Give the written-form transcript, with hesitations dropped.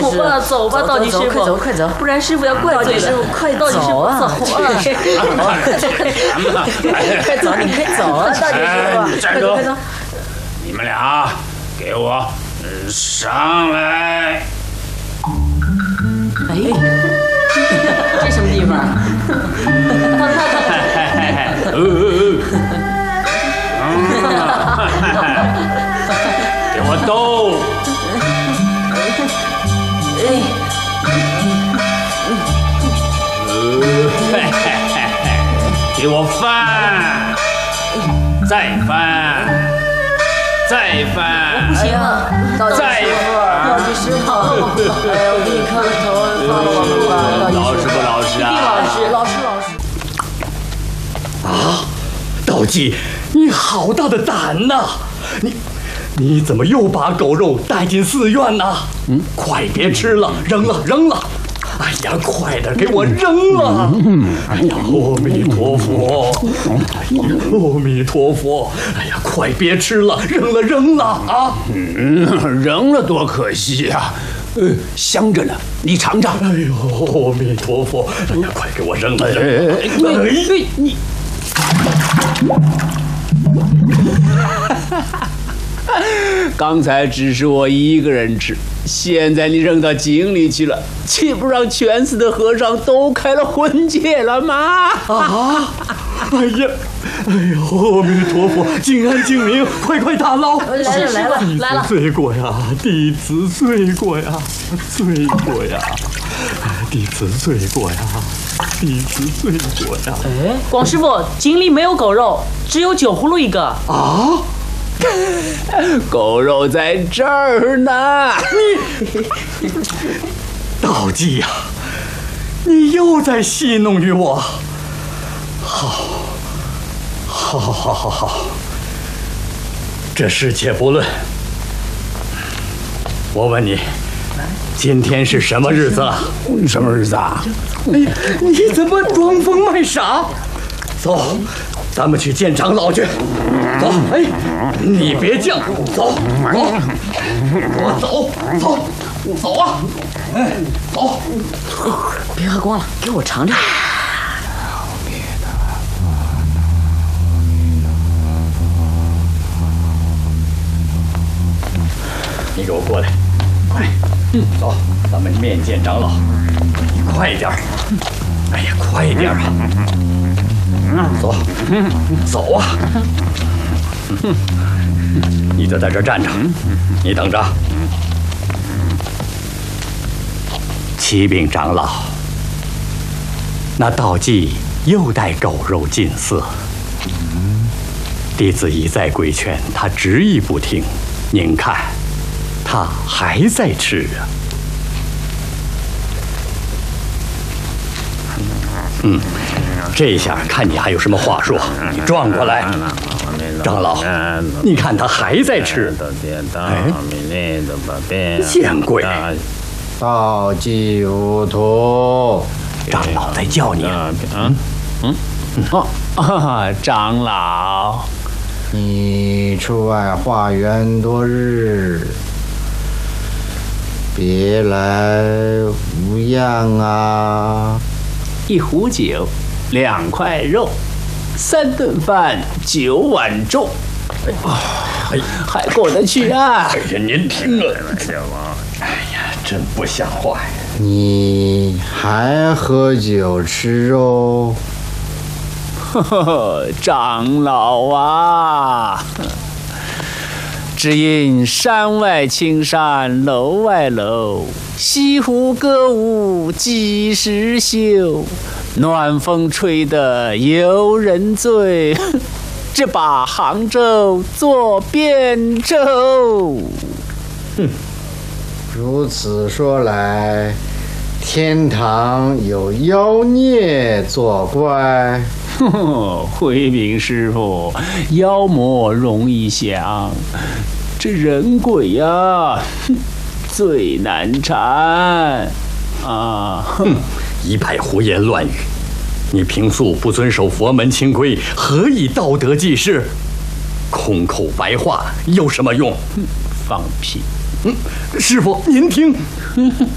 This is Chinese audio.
走吧，走吧，道济师傅， 快走， 不然师傅要怪罪的。 快道济师傅，走啊！ 快走，你快走啊，道济师傅， 站住！ 快走！ 你们俩给我上来！ 哎，这什么地方？ 给我斗！给我翻！再翻！再翻！ 不行啊！ 再翻！ 道济师傅，哎呀，我给你磕个头，放了我们吧， 老师不老实啊？ 老师。 啊，道济，你好大的胆呐！你怎么又把狗肉带进寺院呢？快别吃了，扔了！哎呀，快点给我扔了！哎呀，阿弥陀佛！哎呀，阿弥陀佛！哎呀，快别吃了，扔了啊！ 扔了多可惜呀！香着呢，你尝尝。 哎呦，阿弥陀佛！哎呀，快给我扔了！ 你。刚才只是我一个人吃，现在你扔到井里去了，岂不让全寺的和尚都开了荤戒了吗？ 啊！哎呀，阿弥陀佛，静安静明，快打捞！ 来了！ 罪过呀，弟子罪过呀，弟子罪过呀！ 哎，广师傅，井里没有狗肉，只有酒葫芦一个。 啊！ 狗肉在这儿呢！ 道济呀，你又在戏弄于我。好，这事且不论。我问你，今天是什么日子了？ 什么日子啊？ 哎呀，你怎么装疯卖傻？走，咱们去见长老去。走，哎，你别犟，走，走啊！哎，走。 别喝光了，给我尝尝。 你给我过来，快，走，咱们面见长老。你快点儿，哎呀，快点儿啊！走啊！你就在这儿站着，你等着。启禀长老，那道济又带狗肉进寺，弟子一再规劝，他执意不听。您看，他还在吃啊。这下看你还有什么话说，你转过来。长老，你看他还在吃。哎，见鬼！ 道济无徒， 长老在叫你。 长老， 你出外化缘多日，别来无恙啊！ 一壶酒，2块肉，3顿饭，9碗粥，还过得去啊！ 哎呀，您听了，哎呀，真不像话呀！ 你还喝酒吃肉？ 呵呵，长老啊，只因山外青山楼外楼，西湖歌舞几时休？暖风吹得游人醉，只把杭州作汴州。 如此说来，天堂有妖孽作怪。 慧明师傅，妖魔容易降，这人鬼呀，最难缠啊！ 一派胡言乱语，你平素不遵守佛门清规，何以道德济世？空口白话有什么用？ 放屁！ 师傅您听。